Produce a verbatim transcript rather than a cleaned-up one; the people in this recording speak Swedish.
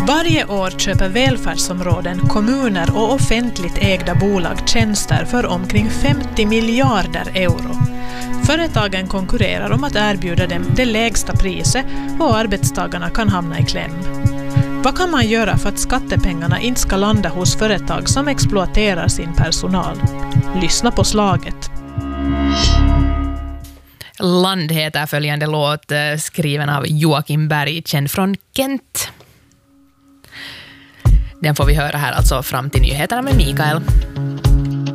Varje år köper välfärdsområden, kommuner och offentligt ägda bolag tjänster för omkring femtio miljarder euro. Företagen konkurrerar om att erbjuda dem det lägsta priset och arbetstagarna kan hamna i kläm. Vad kan man göra för att skattepengarna inte ska landa hos företag som exploaterar sin personal? Lyssna på slaget. Land heter följande låt, skriven av Joakim Berg, känd från Kent. Den får vi höra här alltså fram till nyheterna med Mikael.